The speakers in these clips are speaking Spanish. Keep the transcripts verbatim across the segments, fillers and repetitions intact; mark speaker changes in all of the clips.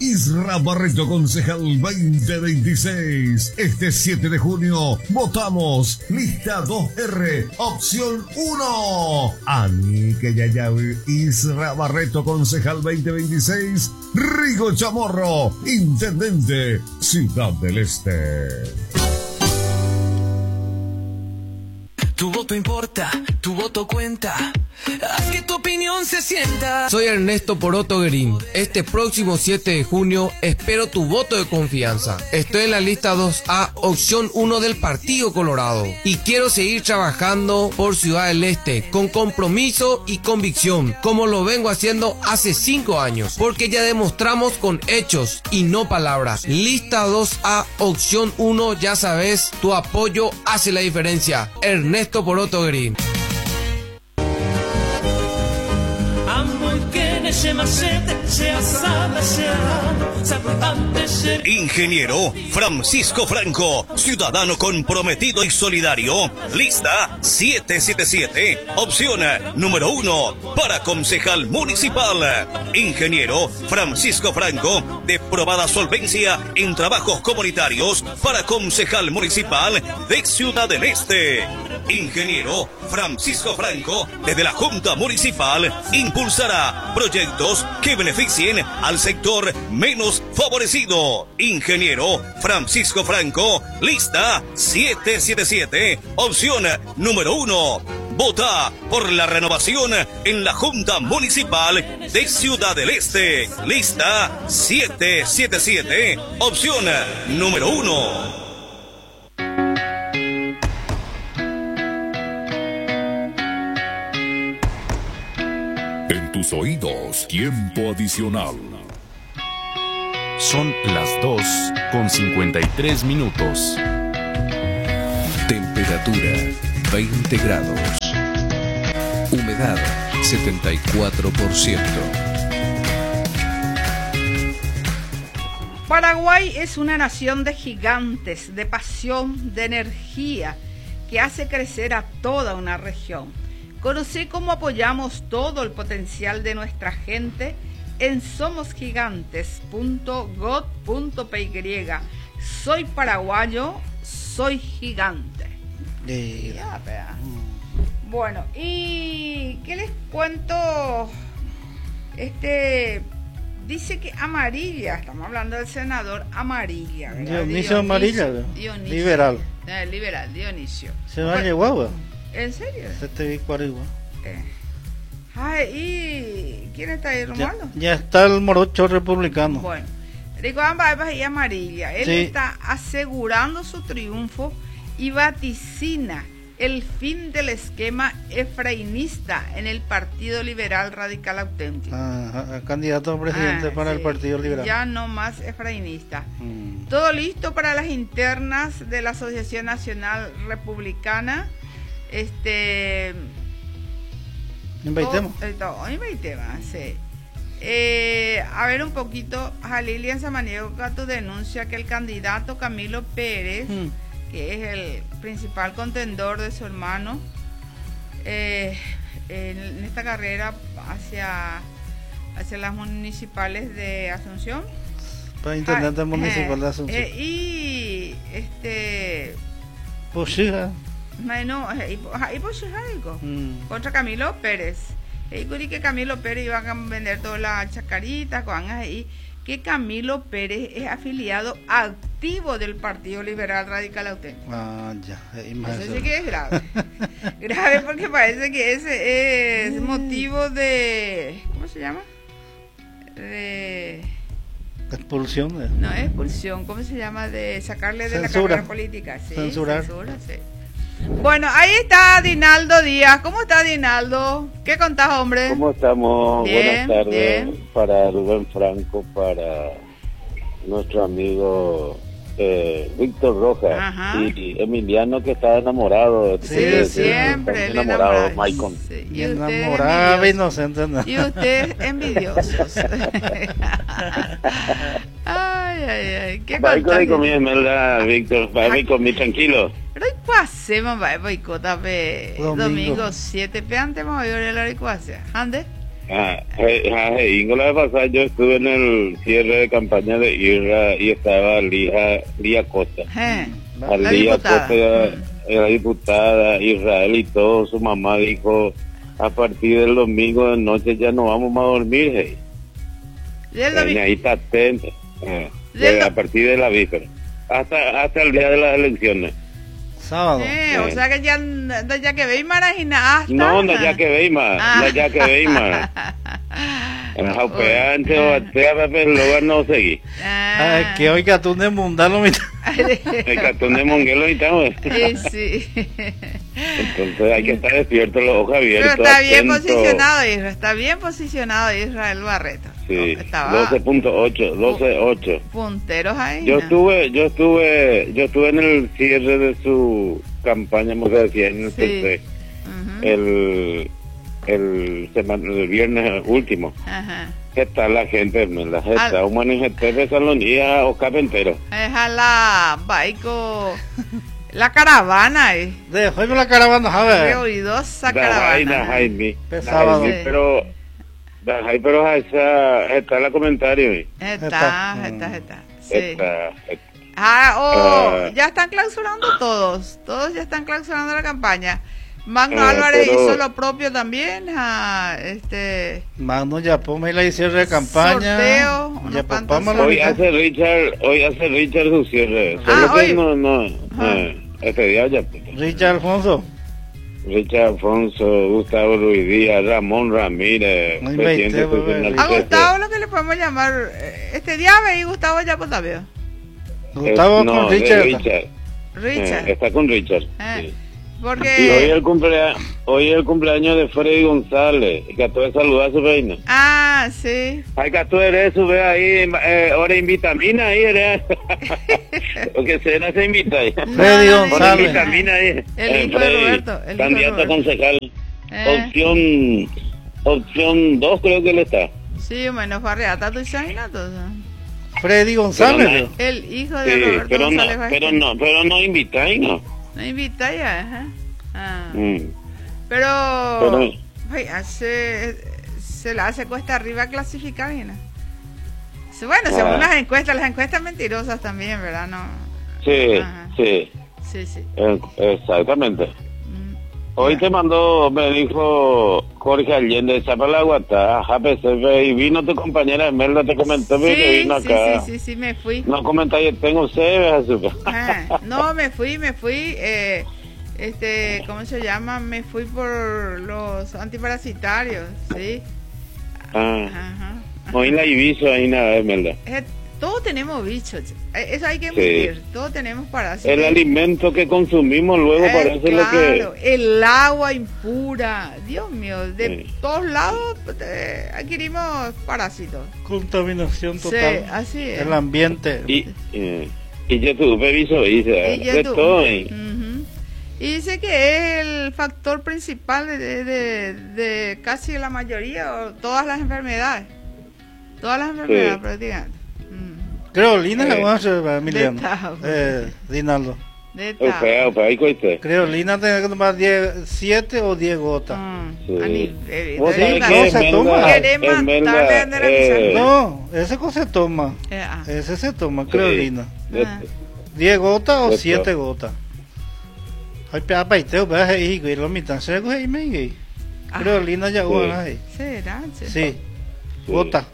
Speaker 1: Isra Barreto, concejal veinte veintiséis. Este siete de junio votamos lista dos erre, opción uno. Ani que ya ya Isra Barreto, concejal veinte veintiséis. Rigo Chamorro, intendente, Ciudad del Este.
Speaker 2: Tu voto importa, tu voto cuenta. Haz que tu opinión se sienta. Soy Ernesto Poroto Guerín. Este próximo siete de junio espero tu voto de confianza. Estoy en la lista dos A, opción uno del Partido Colorado. Y quiero seguir trabajando por Ciudad del Este con compromiso y convicción, como lo vengo haciendo hace cinco años. Porque ya demostramos con hechos y no palabras. Lista dos A, opción uno, ya sabes, tu apoyo hace la diferencia. Ernesto Poroto Guerín.
Speaker 3: Ingeniero Francisco Franco, ciudadano comprometido y solidario. Lista siete siete siete, opción número uno para concejal municipal. Ingeniero Francisco Franco, de probada solvencia en trabajos comunitarios para concejal municipal de Ciudad del Este. Ingeniero Francisco Franco, desde la Junta Municipal, impulsará proyectos que beneficien al sector menos favorecido. Ingeniero Francisco Franco, lista siete siete siete, opción número uno. Vota por la renovación en la Junta Municipal de Ciudad del Este. Lista siete siete siete, opción número uno.
Speaker 1: En tus oídos, tiempo adicional.
Speaker 4: Son las dos con cincuenta y tres minutos.
Speaker 5: Temperatura veinte grados. Humedad setenta y cuatro por ciento.
Speaker 6: Paraguay es una nación de gigantes, de pasión, de energía, que hace crecer a toda una región. Conocí cómo apoyamos todo el potencial de nuestra gente en somos gigantes punto gov punto p y. Soy paraguayo, soy gigante.
Speaker 7: De...
Speaker 6: Ya, mm. Bueno, y ¿qué les cuento? Este dice que Amarilla, estamos hablando del senador Amarilla, ¿verdad?
Speaker 7: Dionisio,
Speaker 6: Dionisio
Speaker 7: Amarilla,
Speaker 6: Dionisio,
Speaker 7: liberal.
Speaker 6: Eh, liberal, Dionisio.
Speaker 7: Se va a llevar,
Speaker 6: ¿En serio?
Speaker 7: Se te vi cuarigua.
Speaker 6: Eh. Ay, ¿y quién está ahí, Romualdo?
Speaker 7: Ya, ya está el morocho republicano.
Speaker 6: Bueno, Rico Ambas y Amarilla. Él
Speaker 7: sí.
Speaker 6: está asegurando su triunfo y vaticina el fin del esquema efrainista en el Partido Liberal Radical Auténtico.
Speaker 7: Ah, candidato a presidente ah, para sí, el Partido Liberal.
Speaker 6: Ya no más efrainista. Mm. Todo listo para las internas de la Asociación Nacional Republicana. Este...
Speaker 7: Inveitemos.
Speaker 6: Todo, inveitemos, sí. Eh, a ver un poquito, Jalilian Samaniego Cato denuncia que el candidato Camilo Pérez, mm. que es el principal contendor de su hermano, eh, en, en esta carrera hacia, hacia las municipales de Asunción.
Speaker 7: Para intendente ah, municipal
Speaker 6: eh,
Speaker 7: de Asunción.
Speaker 6: Eh, y este...
Speaker 7: Pues sí, ¿eh?
Speaker 6: No, y, y pues algo mm. contra Camilo Pérez. Y que Camilo Pérez iba a vender todas las chacaritas, con ahí que Camilo Pérez es afiliado activo del Partido Liberal Radical Auténtico.
Speaker 7: Ah, ya.
Speaker 6: Eso sí que es grave. Grave porque parece que ese es motivo de, ¿cómo se llama? De
Speaker 7: expulsión. De...
Speaker 6: No, expulsión, ¿cómo se llama? De sacarle de
Speaker 7: censura.
Speaker 6: La carrera política. Sí,
Speaker 7: censurar.
Speaker 6: Censura, sí. Bueno, ahí está Dinaldo Díaz. ¿Cómo está Dinaldo? ¿Qué contás, hombre?
Speaker 8: ¿Cómo estamos?
Speaker 6: Bien,
Speaker 8: Buenas tardes
Speaker 6: bien.
Speaker 8: Para Rubén Franco, para nuestro amigo eh, Víctor Rojas.
Speaker 6: Ajá.
Speaker 8: Y Emiliano, que está enamorado.
Speaker 6: Sí,
Speaker 8: de,
Speaker 6: siempre
Speaker 8: de,
Speaker 6: el
Speaker 8: enamorado,
Speaker 6: enamorado.
Speaker 8: Maicon.
Speaker 6: Sí. Y usted
Speaker 7: enamorado, inocente. No.
Speaker 6: Y usted envidiosos. Ay, ay, ay. ¿Qué
Speaker 8: Maicon y conmigo, ¿verdad, Víctor? Para con mi tranquilo.
Speaker 6: Pero hoy pasemos, va, boicota, pe, domingo siete, pe, antes vamos a ver el horicuacia. ¿Ande?
Speaker 8: Ah, eh, ah, eh, la vez pasada yo estuve en el cierre de campaña de Irra y estaba Lía, Lía Costa.
Speaker 6: Eh,
Speaker 8: La
Speaker 6: la
Speaker 8: Lía
Speaker 6: diputada.
Speaker 8: Costa era, era diputada, Israel y todo. Su mamá dijo, a partir del domingo de noche ya no vamos más a dormir. Hey.
Speaker 6: Y el domi-
Speaker 8: Eh, ahí está atento. Eh,
Speaker 6: Y el
Speaker 8: de-
Speaker 6: do-
Speaker 8: a partir de la víspera. Hasta, hasta el día de las elecciones.
Speaker 7: Sábado.
Speaker 6: Eh, o sea que ya da ya que veis marajina hasta.
Speaker 8: No, no, ya que veima,
Speaker 6: Ah.
Speaker 8: ya que veima. En la jaupea, antes o atea, Pepe, luego no seguí.
Speaker 7: Ay, que hoy que tú de mundano, mi-
Speaker 8: El cartón de Monguelo y estamos.
Speaker 6: Sí, sí.
Speaker 8: Entonces hay que estar despierto, los ojos
Speaker 6: Pero
Speaker 8: abiertos.
Speaker 6: está bien
Speaker 8: atento.
Speaker 6: posicionado Israel, está bien posicionado Israel Barreto.
Speaker 8: Sí,
Speaker 6: Estaba
Speaker 8: doce punto ocho, doce punto ocho.
Speaker 6: punteros ahí.
Speaker 8: Yo
Speaker 6: ¿no?
Speaker 8: estuve, yo estuve, yo estuve en el cierre de su campaña, como se decía, en el
Speaker 6: Sí.
Speaker 8: P C,
Speaker 6: Ujú.
Speaker 8: el, el, semana- el viernes último.
Speaker 6: Ajá.
Speaker 8: ¿Qué tal la gente? Me la gente,
Speaker 6: Al-
Speaker 8: un manijete de Salonía o Capentero.
Speaker 6: Es a la baico, la caravana, eh.
Speaker 7: Dejo la caravana, a
Speaker 6: Qué
Speaker 7: ver.
Speaker 6: oidosa
Speaker 8: Da Jaime,
Speaker 6: caravana.
Speaker 8: Jaime,
Speaker 7: Pesado.
Speaker 8: Jaime,
Speaker 6: Sí.
Speaker 8: pero, da Jaime, pero esa, está la comentario. ¿eh?
Speaker 6: Está,
Speaker 7: Está.
Speaker 6: está, está. Sí.
Speaker 8: Está, está.
Speaker 6: Ah, oh,
Speaker 8: Ah.
Speaker 6: ya están clausurando todos, todos ya están clausurando la campaña. Magno
Speaker 8: Ah,
Speaker 6: Álvarez
Speaker 8: pero-
Speaker 6: hizo lo propio también, ah, este,
Speaker 7: Magno ya ponme la cierre de campaña.
Speaker 6: Sorteo, unos
Speaker 7: Ya
Speaker 6: cuantos
Speaker 7: papá me lo
Speaker 8: Hoy
Speaker 7: dijo.
Speaker 8: hace Richard, hoy hace Richard su cierre. Solo
Speaker 6: Ah,
Speaker 8: que
Speaker 6: hoy.
Speaker 8: no, no,
Speaker 6: Ajá.
Speaker 8: eh, este día ya.
Speaker 7: Richard Alfonso.
Speaker 8: Richard Alfonso, Gustavo Ruiz Díaz, Ramón Ramírez,
Speaker 7: No
Speaker 8: presidente
Speaker 7: invente,
Speaker 8: seccional
Speaker 6: a
Speaker 8: trece.
Speaker 6: Gustavo lo que le podemos llamar, eh, este día veí Gustavo ya pues sabía.
Speaker 7: Gustavo
Speaker 8: Eh, no,
Speaker 7: con
Speaker 8: de
Speaker 7: Richard.
Speaker 8: Richard.
Speaker 6: Richard,
Speaker 8: Eh, está con Richard.
Speaker 6: Eh,
Speaker 8: sí. Y hoy
Speaker 6: porque,
Speaker 8: el cumpleaños, hoy el cumpleaños de Freddy González, y que tú de saludar a su reina.
Speaker 6: ah, sí,
Speaker 8: Ay, que tú eres, sube ahí, eh, ahora en vitamina ahí, eres. Porque se no se invita ahí.
Speaker 7: Freddy
Speaker 6: No,
Speaker 8: Ahora en
Speaker 7: González.
Speaker 8: vitamina ahí.
Speaker 6: El
Speaker 8: Eh,
Speaker 6: hijo de
Speaker 8: Freddy,
Speaker 6: Roberto, el hijo de
Speaker 8: candidato a
Speaker 6: Roberto.
Speaker 8: concejal.
Speaker 6: eh,
Speaker 8: Opción, opción dos creo que él está.
Speaker 6: sí, menos farreata tu entonces.
Speaker 7: Freddy González.
Speaker 8: Pero
Speaker 7: ¿no?
Speaker 6: El hijo de
Speaker 8: Sí,
Speaker 6: Roberto
Speaker 8: pero no,
Speaker 6: González
Speaker 8: pero
Speaker 6: Vázquez.
Speaker 8: no, pero no invitáis, ¿no?
Speaker 6: No invita ya, ajá. Ah.
Speaker 8: Mm.
Speaker 6: Pero,
Speaker 8: Pero-
Speaker 6: ay, hace, se la hace cuesta arriba clasificar, ¿no? Sí, bueno, según
Speaker 8: Ah.
Speaker 6: las encuestas, las encuestas mentirosas también, ¿verdad? No.
Speaker 8: Sí,
Speaker 6: Ajá.
Speaker 8: sí,
Speaker 6: Sí, sí.
Speaker 8: eh, exactamente.
Speaker 6: Mm.
Speaker 8: Hoy
Speaker 6: Ya.
Speaker 8: te mandó, me dijo Jorge Allende, chapa la guata, ajá, P C B, y vino tu compañera Esmeralda, te comentó que
Speaker 6: Sí,
Speaker 8: vino
Speaker 6: sí,
Speaker 8: acá.
Speaker 6: sí, sí, sí, me fui.
Speaker 8: No comentáis, tengo sed, azúcar.
Speaker 6: Ah, no, me fui, me fui, eh, este, ¿cómo se llama? Me fui por los antiparasitarios, ¿sí?
Speaker 8: Ah,
Speaker 6: Ajá.
Speaker 8: hoy la Ibiza, ahí nada, Esmeralda.
Speaker 6: Eh, todos tenemos bichos, eh, eso hay que
Speaker 8: Sí.
Speaker 6: admitir, todos tenemos parásitos.
Speaker 8: El alimento que consumimos luego
Speaker 6: Eh,
Speaker 8: parece
Speaker 6: claro,
Speaker 8: lo que...
Speaker 6: el agua impura, Dios mío, de
Speaker 8: Sí.
Speaker 6: todos lados eh, adquirimos parásitos.
Speaker 7: Contaminación
Speaker 6: Sí,
Speaker 7: total.
Speaker 6: así es.
Speaker 7: El ambiente.
Speaker 8: Y, eh, y yo tuve viso, dice,
Speaker 6: Y ya
Speaker 8: de
Speaker 6: tú-
Speaker 8: todo. y-
Speaker 6: Ujú. Y dice que es el factor principal de, de- de- de casi la mayoría o todas las enfermedades. Todas las enfermedades prácticamente. Mm.
Speaker 7: Creolina,
Speaker 8: Eh.
Speaker 7: vamos a hacer, Emiliano.
Speaker 6: Detajo.
Speaker 7: Eh, Dinaldo.
Speaker 6: De
Speaker 8: O
Speaker 6: tal.
Speaker 8: sea, o sea, ahí coiste.
Speaker 7: Creolina tiene que tomar siete o diez gotas.
Speaker 6: Mm.
Speaker 8: Sí.
Speaker 6: A ni- eh,
Speaker 8: Vos
Speaker 6: de
Speaker 8: sabés
Speaker 6: verdad.
Speaker 7: que
Speaker 8: que
Speaker 7: se
Speaker 8: Esmeralda-
Speaker 7: toma.
Speaker 6: Querés matarme
Speaker 8: Esmeralda,
Speaker 6: de la
Speaker 8: eh,
Speaker 6: risa.
Speaker 7: No, ese cosa se toma.
Speaker 6: Eh, ah.
Speaker 7: Ese se toma,
Speaker 8: sí,
Speaker 7: creolina.
Speaker 8: de-
Speaker 6: Ah.
Speaker 7: diez gotas o
Speaker 8: Esto.
Speaker 7: siete gotas. Ay, pea paiteo, pea hei, güey, lo mitan, se güey, me güey.
Speaker 6: Ah.
Speaker 7: Creolina ya
Speaker 8: Sí.
Speaker 7: una ahí.
Speaker 6: ¿Será? che?
Speaker 7: Sí,
Speaker 8: Sí.
Speaker 7: gota.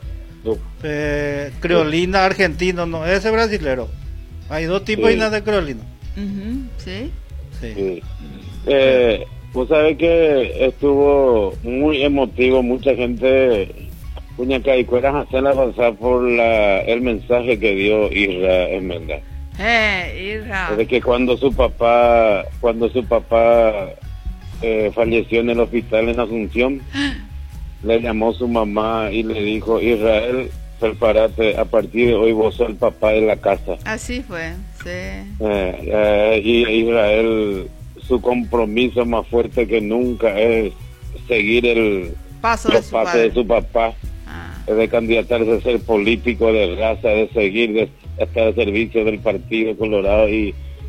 Speaker 7: Eh, creolina argentino, no, ese brasilero. Hay dos tipos
Speaker 8: Sí.
Speaker 7: y nada de creolina.
Speaker 6: Ujú, sí.
Speaker 7: Sí.
Speaker 8: Sí. Eh, vos sabés que estuvo muy emotivo, mucha gente, Puñaca y Cueras, hacerla pasar por la, el mensaje que dio Isra Esmeralda.
Speaker 6: Eh, Irra.
Speaker 8: De que cuando su papá, cuando su papá eh, falleció en el hospital en Asunción, le llamó su mamá y le dijo, Israel, prepárate, a partir de hoy vos sos el papá de la casa.
Speaker 6: Así fue, sí.
Speaker 8: Eh, eh, y Israel, su compromiso más fuerte que nunca es seguir el
Speaker 6: Paso de
Speaker 8: los
Speaker 6: su
Speaker 8: pasos
Speaker 6: padre.
Speaker 8: de su papá,
Speaker 6: Ah,
Speaker 8: es de candidatarse a ser político de raza, de seguir, de estar al servicio del Partido Colorado y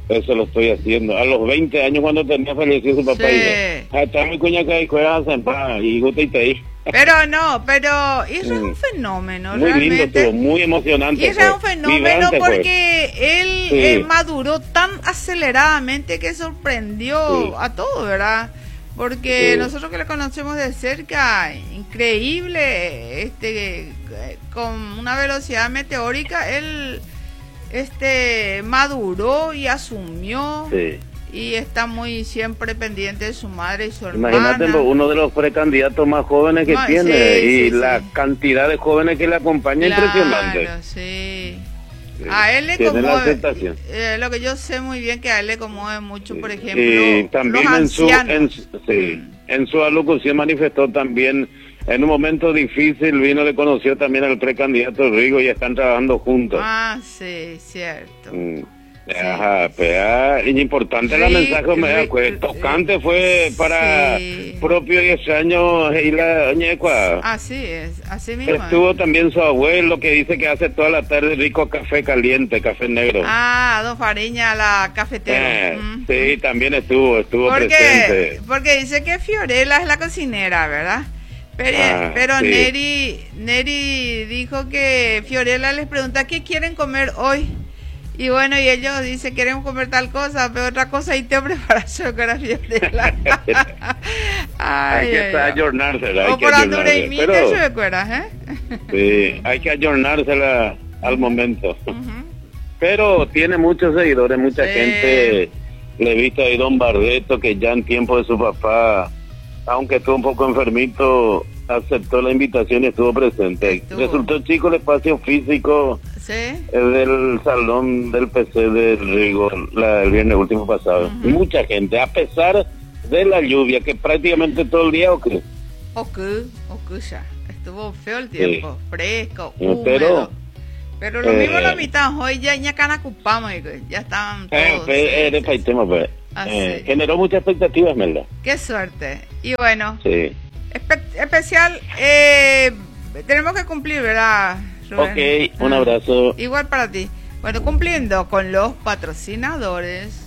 Speaker 8: eso lo estoy haciendo. A los veinte años, cuando tenía fallecido su papá,
Speaker 6: Sí.
Speaker 8: dije, hasta mi cuña que juega en paz y gusta y te ahí.
Speaker 6: Pero no, pero Isra es un
Speaker 8: Mm.
Speaker 6: fenómeno,
Speaker 8: Muy lindo,
Speaker 6: realmente.
Speaker 8: estuvo, muy emocionante.
Speaker 6: Isra es un
Speaker 8: fue,
Speaker 6: fenómeno
Speaker 8: vibrante fue.
Speaker 6: porque él
Speaker 8: Sí.
Speaker 6: eh, maduró tan aceleradamente que sorprendió
Speaker 8: Sí.
Speaker 6: a todos, ¿verdad? Porque
Speaker 8: Sí.
Speaker 6: nosotros que le conocemos de cerca, increíble, este, eh, con una velocidad meteórica, él este maduró y asumió.
Speaker 8: Sí.
Speaker 6: Y está muy siempre pendiente de su madre y su hermana.
Speaker 8: Imagínate, pues, uno de los precandidatos más jóvenes que
Speaker 6: No,
Speaker 8: tiene
Speaker 6: sí,
Speaker 8: y
Speaker 6: sí,
Speaker 8: la
Speaker 6: sí.
Speaker 8: cantidad de jóvenes que le acompañan
Speaker 6: Claro,
Speaker 8: impresionante.
Speaker 6: sí.
Speaker 8: Sí.
Speaker 6: A él le
Speaker 8: Tiene la
Speaker 6: conmueve,
Speaker 8: aceptación.
Speaker 6: eh, lo que yo sé muy bien que a él le conmueve mucho, por ejemplo,
Speaker 8: Y también
Speaker 6: los
Speaker 8: en su,
Speaker 6: ancianos.
Speaker 8: en, su- sí, en su alocución manifestó también, en un momento difícil, vino, le conoció también al precandidato Rigo y están trabajando juntos.
Speaker 6: Ah, sí, cierto.
Speaker 8: Mm. Ajá, pero ah, y importante el
Speaker 6: Ri-
Speaker 8: mensaje, me da
Speaker 6: ri-
Speaker 8: cuenta. Tocante fue para
Speaker 6: Sí.
Speaker 8: propio diez años y la ñecua.
Speaker 6: Así es, así mismo. es.
Speaker 8: Estuvo también su abuelo que dice que hace toda la tarde rico café caliente, café negro.
Speaker 6: Ah, don Fariña, la cafetera.
Speaker 8: Eh,
Speaker 6: Mm.
Speaker 8: sí, también estuvo, estuvo
Speaker 6: Porque,
Speaker 8: presente.
Speaker 6: porque dice que Fiorella es la cocinera, ¿verdad? Pero,
Speaker 8: Ah,
Speaker 6: pero
Speaker 8: sí.
Speaker 6: Neri, Neri dijo que Fiorella les pregunta qué quieren comer hoy. Y bueno, y ellos dicen queremos comer tal cosa, pero otra cosa y te preparas con la Fiorella. Ay,
Speaker 8: hay que
Speaker 6: ay, ay.
Speaker 8: ayornársela, hay
Speaker 6: O
Speaker 8: que
Speaker 6: por Andure y
Speaker 8: ayornársela.
Speaker 6: Mita,
Speaker 8: Pero,
Speaker 6: ¿se recuerdas, eh?
Speaker 8: sí, hay que ayornársela al momento.
Speaker 6: Ujú.
Speaker 8: Pero tiene muchos seguidores, mucha
Speaker 6: Sí.
Speaker 8: gente. Le he visto ahí Don Barreto, que ya en tiempo de su papá, aunque estuvo un poco enfermito, aceptó la invitación y estuvo presente.
Speaker 6: Estuvo.
Speaker 8: Resultó chico el espacio físico
Speaker 6: Sí.
Speaker 8: el del salón del P C de Rigo la, el viernes último pasado.
Speaker 6: Ujú.
Speaker 8: Mucha gente, a pesar de la lluvia, que prácticamente todo el día, ¿o qué?
Speaker 6: Ok, ok ya. Estuvo feo el tiempo, fresco,
Speaker 8: Sí,
Speaker 6: húmedo.
Speaker 8: pero-
Speaker 6: Pero lo
Speaker 8: eh,
Speaker 6: mismo la mitad, hoy ya ya canacupamos, ya estaban
Speaker 8: Eh,
Speaker 6: todos.
Speaker 8: fe-
Speaker 6: sí,
Speaker 8: eh, de
Speaker 6: sí,
Speaker 8: paitema, pues.
Speaker 6: Ah,
Speaker 8: Eh,
Speaker 6: sí.
Speaker 8: generó muchas expectativas, ¿verdad?
Speaker 6: Qué suerte. Y bueno,
Speaker 8: Sí.
Speaker 6: espe- especial, eh, tenemos que cumplir, ¿verdad, Rubén?
Speaker 8: Ok, un
Speaker 6: Ah,
Speaker 8: abrazo.
Speaker 6: Igual para ti. Bueno, cumpliendo con los patrocinadores.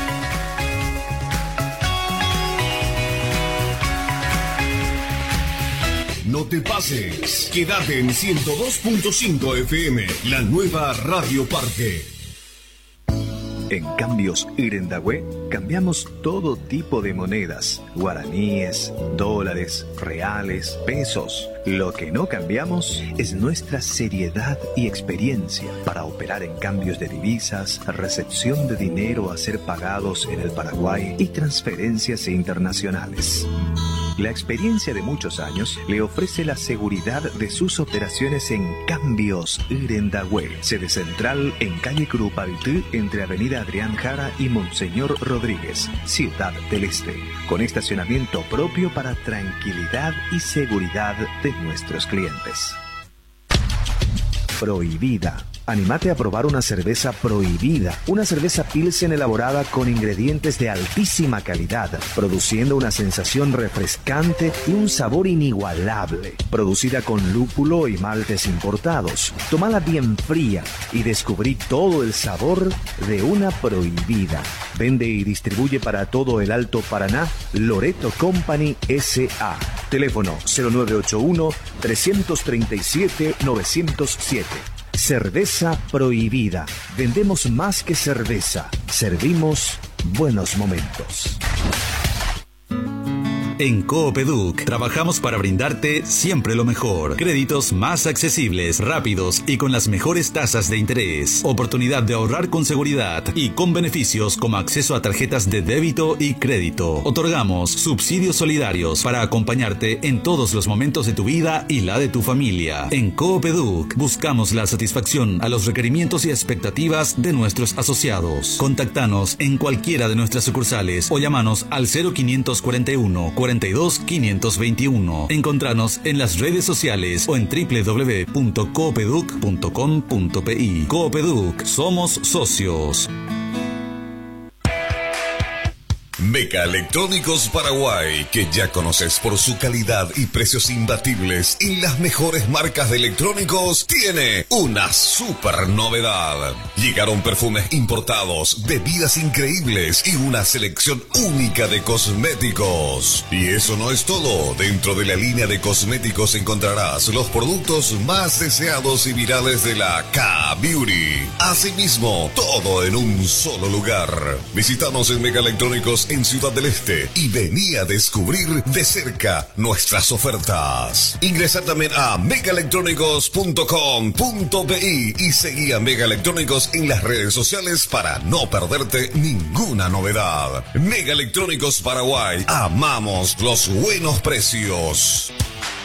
Speaker 1: No te pases. Quédate en ciento dos punto cinco F M, la nueva Radio Parque.
Speaker 9: En Cambios Irendahue cambiamos todo tipo de monedas, guaraníes, dólares, reales, pesos. Lo que no cambiamos es nuestra seriedad y experiencia para operar en cambios de divisas, recepción de dinero a ser pagados en el Paraguay y transferencias internacionales. La experiencia de muchos años le ofrece la seguridad de sus operaciones en Cambios Irendahue, sede central en calle Curupaytí, entre Avenida Adrián Jara y Monseñor Rodríguez, Ciudad del Este, con estacionamiento propio para tranquilidad y seguridad de nuestros clientes. Prohibida. Anímate a probar una cerveza Prohibida, una cerveza Pilsen elaborada con ingredientes de altísima calidad, produciendo una sensación refrescante y un sabor inigualable. Producida con lúpulo y maltes importados. Tómala bien fría y descubrí todo el sabor de una Prohibida. Vende y distribuye para todo el Alto Paraná Loreto Company S A. Teléfono cero nueve ocho uno, tres tres siete, nueve cero siete. Cerveza Prohibida. Vendemos más que cerveza. Servimos buenos momentos.
Speaker 10: En Coopeduc trabajamos para brindarte siempre lo mejor. Créditos más accesibles, rápidos y con las mejores tasas de interés. Oportunidad de ahorrar con seguridad y con beneficios como acceso a tarjetas de débito y crédito. Otorgamos subsidios solidarios para acompañarte en todos los momentos de tu vida y la de tu familia. En Coopeduc buscamos la satisfacción a los requerimientos y expectativas de nuestros asociados. Contactanos en cualquiera de nuestras sucursales o llámanos al cero quinientos cuarenta y uno, cuarenta y dos, quinientos veintiuno. Encontranos en las redes sociales o en doble u doble u doble u punto coopeduc punto com punto pi. Coopeduc, somos socios.
Speaker 1: Meca Electrónicos Paraguay, que ya conoces por su calidad y precios imbatibles en las mejores marcas de electrónicos, tiene una super novedad. Llegaron perfumes importados, bebidas increíbles y una selección única de cosméticos. Y eso no es todo. Dentro de la línea de cosméticos encontrarás los productos más deseados y virales de la K-Beauty. Asimismo, todo en un solo lugar. Visítanos en Meca Electrónicos en Ciudad del Este y vení a descubrir de cerca nuestras ofertas. Ingresa también a mega electrónicos punto com punto bi y seguí a Mega Electrónicos en las redes sociales para no perderte ninguna novedad. Mega Electrónicos Paraguay, amamos los buenos precios.